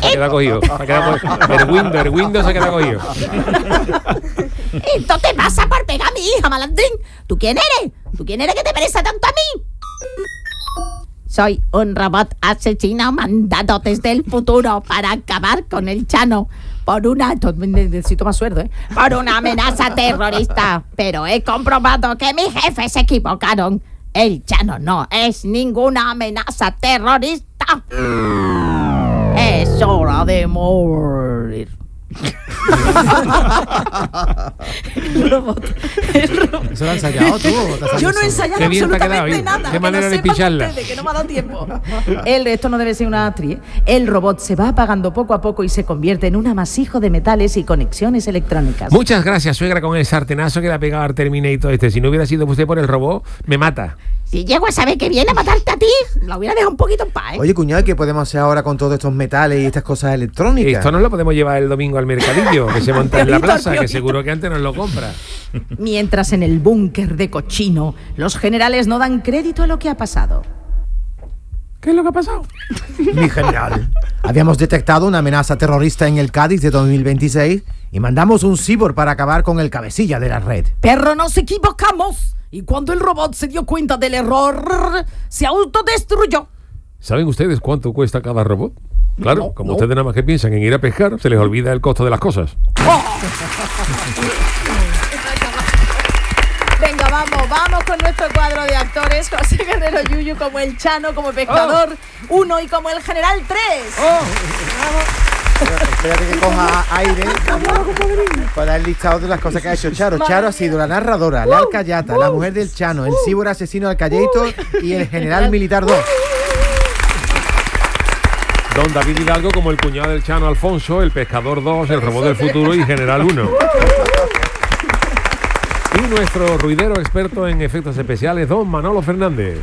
Se ha quedado cogido. El Windows se ha quedado cogido. Esto te pasa por pegar a mi hija, malandrín. ¿Tú quién eres? ¿Tú quién eres que te merece tanto a mí? Soy un robot asesino mandado desde el futuro para acabar con el Chano por una... Necesito más sueldo, ¿eh? Por una amenaza terrorista. Pero he comprobado que mis jefes se equivocaron. El Chano no es ninguna amenaza terrorista. Es hora de morir. El robot. ¿Eso lo has ensayado tú? Yo no he ensayado Qué bien te ha absolutamente quedado, nada. qué manera de picharla. Que no me ha dado tiempo. Esto no debe ser una actriz. El robot se va apagando poco a poco y se convierte en un amasijo de metales y conexiones electrónicas. Muchas gracias, suegra, con el sartenazo que le ha pegado al Terminator este. Si no hubiera sido usted por el robot, me mata. Si llego a saber que viene a matarte a ti, la hubiera dejado un poquito en paz, ¿eh? Oye, cuñado, ¿qué podemos hacer ahora con todos estos metales y estas cosas electrónicas? Esto no lo podemos llevar el domingo al mercadillo, que se monta en la plaza, que seguro que antes nos lo compra. Mientras en el búnker de Cochino, los generales no dan crédito a lo que ha pasado. ¿Qué es lo que ha pasado? Mi general, habíamos detectado una amenaza terrorista en el Cádiz de 2026 y mandamos un cyborg para acabar con el cabecilla de la red. Pero nos equivocamos. Y cuando el robot se dio cuenta del error, se autodestruyó. ¿Saben ustedes cuánto cuesta cada robot? Claro, No, como no. ustedes nada más que piensan en ir a pescar, se les olvida el costo de las cosas. Venga, vamos con nuestro cuadro de actores. José Guerrero Yuyu como el Chano, como pescador 1 y como el general 3. Espérate que coja aire para dar el listado de las cosas que ha hecho Charo. Charo ha sido la narradora, la alcayata, la mujer del Chano, el cyborg asesino Alcayator y el general militar 2. Don David Hidalgo como el cuñado del Chano Alfonso, el pescador 2, el robot del futuro y general 1. Y nuestro ruidero experto en efectos especiales, don Manolo Fernández.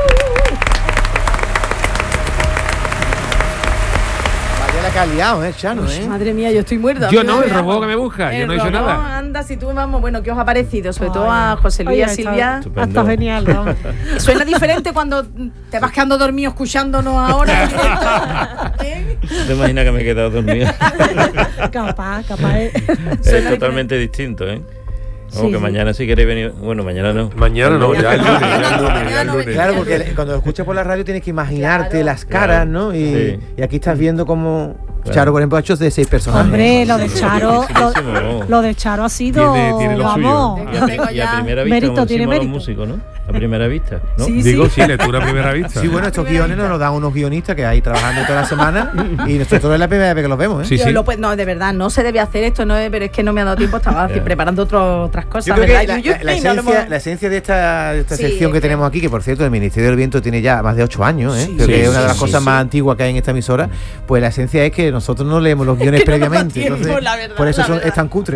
Vaya la que ha liado, Chano, Madre mía, yo estoy muerta. Yo no, el robot que me busca, yo no he hecho robot, nada. Anda, si tú, vamos, bueno, ¿qué os ha parecido? Sobre todo a José Luis y a Silvia. Está genial, ¿no? Suena diferente cuando te vas quedando dormido escuchándonos ahora. ¿Eh? ¿Te imaginas que me he quedado dormido? Capaz. Es totalmente distinto, ¿eh? Como que mañana si queréis venir... Bueno, mañana no. Mañana no, ya el lunes. Claro, porque cuando lo escuchas por la radio tienes que imaginarte las caras, ¿no? Y aquí estás viendo cómo Charo, por ejemplo, ha hecho de 6 personajes. Hombre, lo de Charo, lo de Charo ha sido, tiene lo vamos. Y a primera vista, Mérito, como tiene decimos los mérito. músicos, ¿no? A primera vista, ¿no? Sí, Digo, sí, lectura a primera vista. Sí, bueno, estos guiones nos los dan unos guionistas que hay trabajando toda la semana y nosotros es la primera vez que los vemos, ¿eh? Sí, Yo sí. no, de verdad, no se debe hacer esto, no, pero es que no me ha dado tiempo, estaba preparando otras cosas. Yo creo ¿verdad, que Yuyu? la Y no lo hemos- esencia de esta Sí, sección que es que- tenemos aquí, que por cierto el Ministerio del Viento tiene ya más de 8 años, ¿eh? Sí, Creo que sí, es una de las sí, cosas sí. más antiguas que hay en esta emisora. Pues la esencia es que nosotros no leemos los guiones Que no nos da previamente, tiempo, entonces la verdad, por eso la verdad. es tan cutre.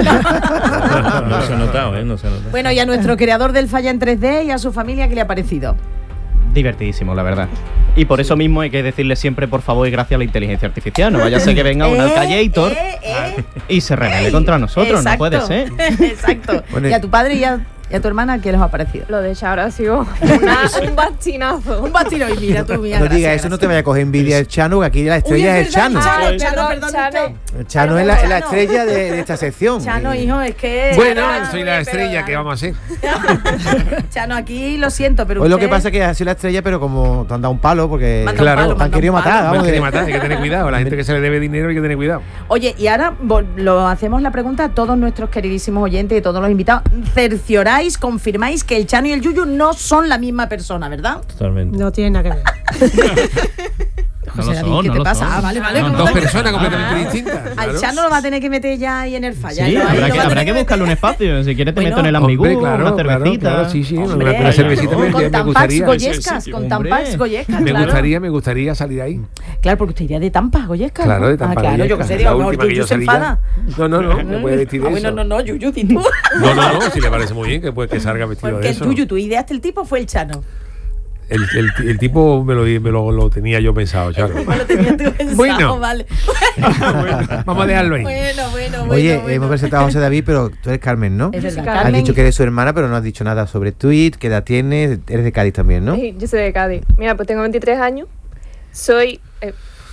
No se ha notado, ¿eh? No se ha notado. Bueno, y a nuestro creador del Falla en 3D y a su familia, ¿qué le ha parecido? Divertidísimo, la verdad. Y por eso mismo hay que decirle siempre por favor y gracias a la inteligencia artificial. No vaya a ser que venga un Alcayator y se rebele contra nosotros. Exacto. No puede ser. Exacto. Bueno, Y a tu padre y a tu hermana, ¿qué les ha parecido? Lo de Charo ha sido un bastinazo. Un bastino y mira tú, mira. No digas eso, no te vaya a coger envidia el Chano, que aquí la estrella es el Chano. Chano, perdón Chano. usted. El Chano es la estrella de esta sección. Chano, hijo, es que... Bueno, Chano, soy la estrella, ¿qué vamos a hacer? Chano, aquí lo siento, pero Hoy lo usted- que pasa es que ha sido la estrella, pero como te han dado un palo, porque Manda un Claro, palo, te han manda querido un palo. matar. Me Vamos, quiere matar, hay que tener cuidado. La gente que se le debe dinero hay que tener cuidado. Oye, y ahora lo hacemos la pregunta a todos nuestros queridísimos oyentes y todos los invitados. Cercioráis, confirmáis que el Chano y el Yuyu no son la misma persona, ¿verdad? Totalmente. No tiene nada que ver. José David, ¿qué te pasa? Ah, vale. Son ¿cómo dos te- personas completamente distintas. Al claro. Chano lo va a tener que meter ya ahí en el falla. Sí, ¿no? Ahí habrá lo que, va a habrá tener que buscarle un espacio. Si quieres te Bueno, meto en el Hombre, ambigú, claro, una cervecita. claro, sí, sí. Hombre, Una cervecita con me Tampax gustaría. Goyescas, con Hombre. Tampax Goyescas, Me claro. gustaría salir ahí. Claro, porque usted iría de Tampax Goyescas. Claro, ¿no? de Tampax. claro, yo que sé, La digo, no, última que Yuyu yo se salí ya. enfada. No, me puede vestir de Ah, eso. bueno, no, Yuyu, di tú. No, si le parece muy bien que salga vestido Porque de el eso. Yuyu, tú ideaste el tipo, fue el Chano. El tipo me lo tenía yo pensado, claro. Lo tenía tú pensado, Bueno. vale. Vamos a dejarlo ahí. Bueno. Oye, bueno. hemos presentado a José David, pero tú eres Carmen, ¿no? Es verdad, Carmen. Has Carmen. dicho que eres su hermana, pero no has dicho nada sobre Tweet, qué edad tienes, eres de Cádiz también, ¿no? Sí, yo soy de Cádiz. Mira, pues tengo 23 años. Soy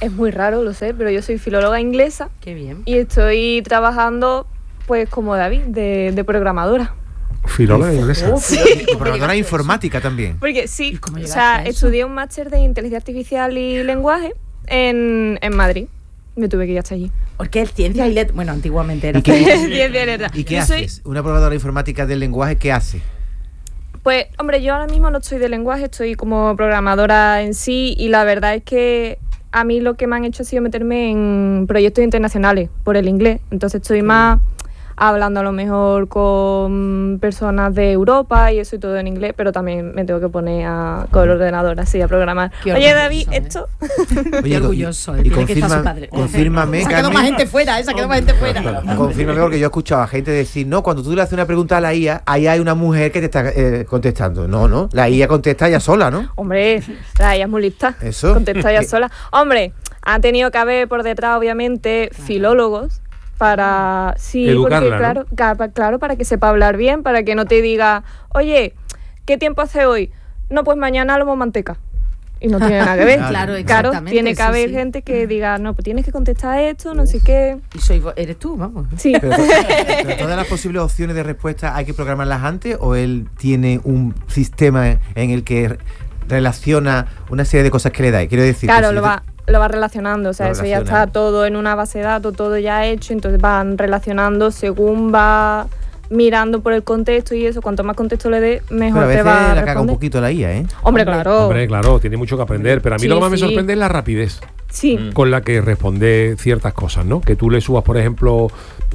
Es muy raro, lo sé, pero yo soy filóloga inglesa. Qué bien. Y estoy trabajando, pues como David, de programadora. Filóloga inglesa. Y programadora informática también. Porque sí, cómo o llegaste sea, a eso? estudié un máster de inteligencia artificial y lenguaje en Madrid. Me tuve que ir hasta allí. Porque es ciencia y letras. Bueno, antiguamente era. ¿Y qué, Bien, verdad. ¿y qué Yo soy- haces? Una programadora informática del lenguaje, ¿qué hace? Pues, hombre, yo ahora mismo no estoy de lenguaje, estoy como programadora en sí, y la verdad es que a mí lo que me han hecho ha sido meterme en proyectos internacionales por el inglés. Entonces estoy más hablando a lo mejor con personas de Europa y eso y todo en inglés, pero también me tengo que poner con el ordenador así a programar. Qué Oye, orgulloso, David, ¿eh? esto... Qué orgulloso. Y Tiene que estar su padre. confírmame, Se ha quedado Carmen. más gente fuera, se ha quedado más gente fuera. Confírmame, porque yo he escuchado a gente decir, no, cuando tú le haces una pregunta a la IA, ahí hay una mujer que te está contestando. No, la IA contesta ella sola, ¿no? Hombre, ella es muy lista. Eso. Contesta ella sola. Hombre, han tenido que haber por detrás, obviamente, filólogos para... Sí, Educarla, porque claro, para que sepa hablar bien, para que no te diga, oye, ¿qué tiempo hace hoy? No, pues mañana lomo manteca. Y no tiene nada que ver. Claro, exactamente, tiene que sí, haber sí. gente que diga, no, pues tienes que contestar esto, no sé qué. Y eres tú, vamos. Sí. Pero todas las posibles opciones de respuesta hay que programarlas antes, o él tiene un sistema en el que relaciona una serie de cosas que le dais. Quiero decir, Claro, que si lo va relacionando, o sea, Lo eso ya relaciona. está todo en una base de datos, todo ya hecho, entonces van relacionando según va mirando por el contexto y eso, cuanto más contexto le dé, pero mejor a te veces va a la caga un responder. poquito la IA, ¿eh? Hombre, claro. Hombre, claro, tiene mucho que aprender, pero a mí Sí, lo que más me sí. sorprende es la rapidez Sí. con la que responde ciertas cosas, ¿no? Que tú le subas, por ejemplo,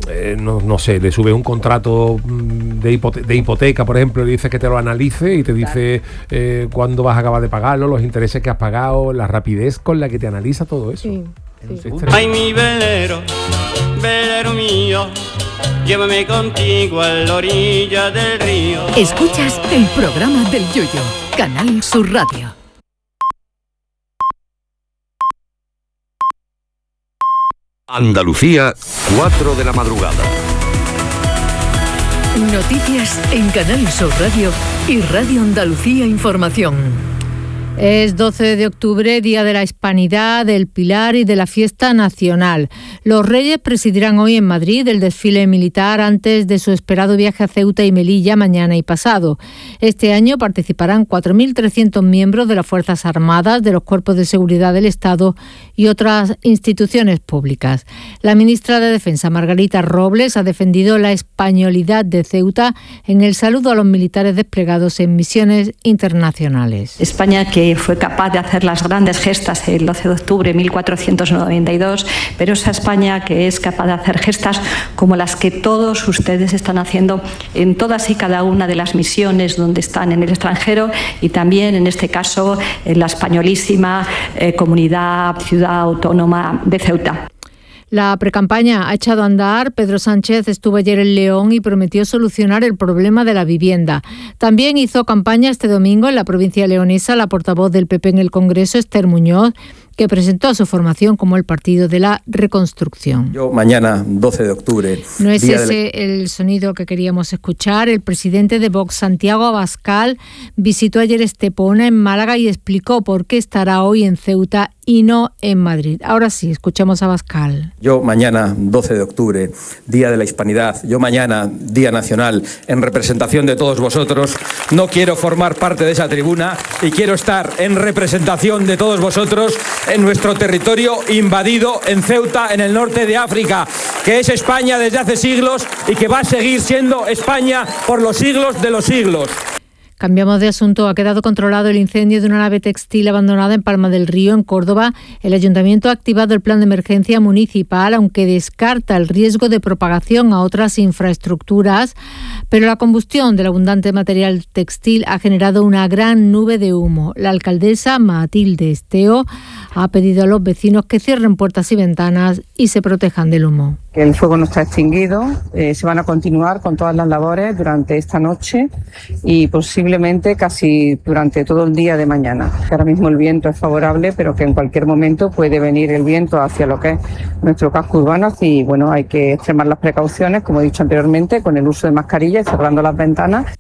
no sé, le subes un contrato de hipoteca, por ejemplo, y le dices que te lo analice y te dice cuándo vas a acabar de pagarlo, los intereses que has pagado, la rapidez con la que te analiza todo eso. Sí, sí. Es tremendo. Ay, mi velero, velero mío, llévame contigo a la orilla del río. Escuchas el programa del Yoyo, Canal Sur Radio. Andalucía, 4 de la madrugada. Noticias en Canal Sur Radio y Radio Andalucía Información. Es 12 de octubre, Día de la Hispanidad, del Pilar y de la Fiesta Nacional. Los Reyes presidirán hoy en Madrid el desfile militar antes de su esperado viaje a Ceuta y Melilla mañana y pasado. Este año participarán 4.300 miembros de las Fuerzas Armadas, de los Cuerpos de Seguridad del Estado y otras instituciones públicas. La ministra de Defensa, Margarita Robles, ha defendido la españolidad de Ceuta en el saludo a los militares desplegados en misiones internacionales. España, que fue capaz de hacer las grandes gestas el 12 de octubre de 1492, pero esa España que es capaz de hacer gestas como las que todos ustedes están haciendo en todas y cada una de las misiones donde están en el extranjero, y también en este caso en la españolísima comunidad, ciudad autónoma de Ceuta. La precampaña ha echado a andar. Pedro Sánchez estuvo ayer en León y prometió solucionar el problema de la vivienda. También hizo campaña este domingo en la provincia leonesa la portavoz del PP en el Congreso, Esther Muñoz, que presentó a su formación como el Partido de la Reconstrucción. Yo mañana, 12 de octubre... No es ese el sonido que queríamos escuchar. El presidente de Vox, Santiago Abascal, visitó ayer Estepona, en Málaga, y explicó por qué estará hoy en Ceuta y no en Madrid. Ahora sí, escuchemos a Abascal. Yo mañana, 12 de octubre, Día de la Hispanidad, yo mañana, Día Nacional, en representación de todos vosotros, no quiero formar parte de esa tribuna y quiero estar en representación de todos vosotros en nuestro territorio invadido en Ceuta, en el norte de África, que es España desde hace siglos y que va a seguir siendo España por los siglos de los siglos. Cambiamos de asunto. Ha quedado controlado el incendio de una nave textil abandonada en Palma del Río, en Córdoba. El ayuntamiento ha activado el plan de emergencia municipal, aunque descarta el riesgo de propagación a otras infraestructuras. Pero la combustión del abundante material textil ha generado una gran nube de humo. La alcaldesa Matilde Esteo ha pedido a los vecinos que cierren puertas y ventanas y se protejan del humo. El fuego no está extinguido, se van a continuar con todas las labores durante esta noche y posiblemente casi durante todo el día de mañana. Ahora mismo el viento es favorable, pero que en cualquier momento puede venir el viento hacia lo que es nuestro casco urbano, y bueno, hay que extremar las precauciones, como he dicho anteriormente, con el uso de mascarillas y cerrando las ventanas.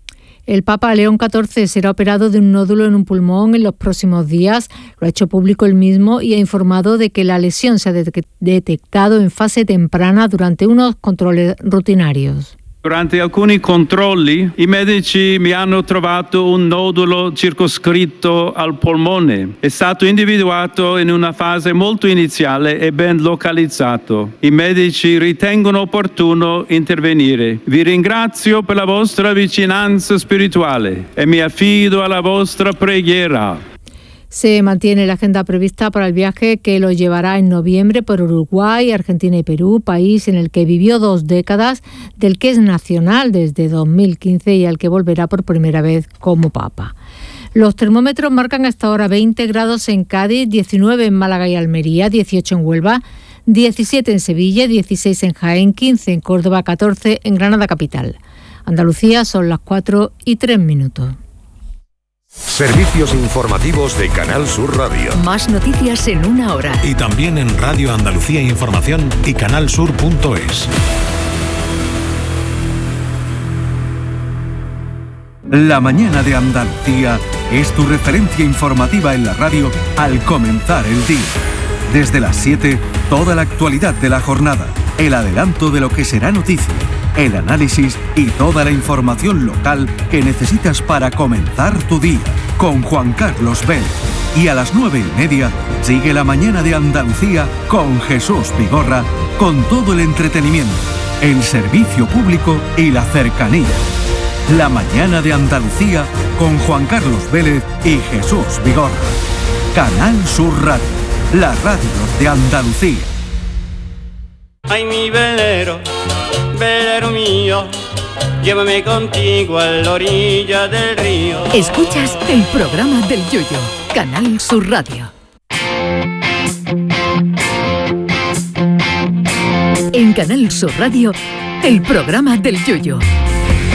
El Papa León XIV será operado de un nódulo en un pulmón en los próximos días. Lo ha hecho público él mismo y ha informado de que la lesión se ha detectado en fase temprana durante unos controles rutinarios. Durante alcuni controlli i medici mi hanno trovato un nodulo circoscritto al polmone. È stato individuato in una fase molto iniziale e ben localizzato. I medici ritengono opportuno intervenire. Vi ringrazio per la vostra vicinanza spirituale e mi affido alla vostra preghiera. Se mantiene la agenda prevista para el viaje que lo llevará en noviembre por Uruguay, Argentina y Perú, país en el que vivió 2 décadas, del que es nacional desde 2015 y al que volverá por primera vez como Papa. Los termómetros marcan hasta ahora 20 grados en Cádiz, 19 en Málaga y Almería, 18 en Huelva, 17 en Sevilla, 16 en Jaén, 15 en Córdoba, 14 en Granada capital. Andalucía son las 4:03. Servicios informativos de Canal Sur Radio. Más noticias en una hora. Y también en Radio Andalucía Información y canalsur.es. La mañana de Andalucía es tu referencia informativa en la radio al comenzar el día. Desde las 7, toda la actualidad de la jornada, el adelanto de lo que será noticia, el análisis y toda la información local que necesitas para comenzar tu día, con Juan Carlos Vélez. Y a las 9:30 sigue la mañana de Andalucía con Jesús Vigorra, con todo el entretenimiento, el servicio público y la cercanía. La mañana de Andalucía con Juan Carlos Vélez y Jesús Vigorra. Canal Sur Radio, la radio de Andalucía. Ay, mi velero, velero mío, llévame contigo a la orilla del río. Escuchas el programa del Yoyo, Canal Sur Radio. En Canal Sur Radio, el programa del Yoyo.